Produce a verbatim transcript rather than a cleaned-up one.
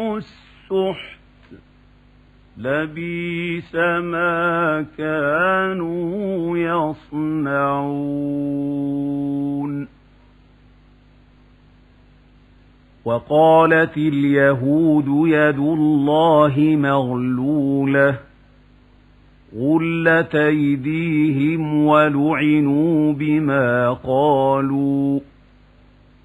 السحت لبئس ما كانوا يصنعون. وقالت اليهود يد الله مغلولة غلت أيديهم ولعنوا بما قالوا